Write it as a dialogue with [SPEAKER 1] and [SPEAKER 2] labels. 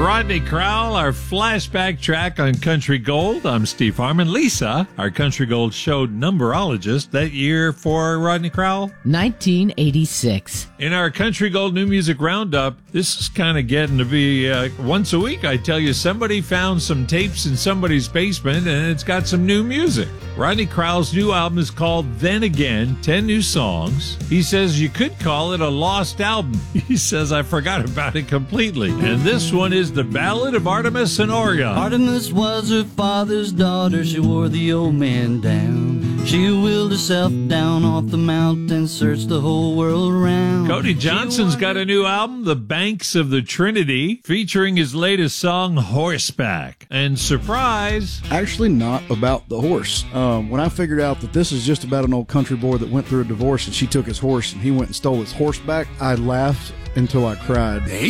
[SPEAKER 1] Rodney Crowell, our flashback track on Country Gold. I'm Steve Harmon. Lisa, our Country Gold show numberologist that year for Rodney Crowell?
[SPEAKER 2] 1986.
[SPEAKER 1] In our Country Gold New Music Roundup, this is kind of getting to be once a week. I tell you, somebody found some tapes in somebody's basement and it's got some new music. Rodney Crowell's new album is called Then Again, 10 new songs. He says you could call it a lost album. He says I forgot about it completely. And this one is the Ballad of Artemis and Orion.
[SPEAKER 3] Artemis was her father's daughter. She wore the old man down. She wheeled herself down off the mountain, searched the whole world around.
[SPEAKER 1] Cody Johnson's got a new album, The Banks of the Trinity, featuring his latest song, Horseback. And surprise,
[SPEAKER 4] actually not about the horse. When I figured out that this is just about an old country boy that went through a divorce and she took his horse and he went and stole his horse back, I laughed until I cried.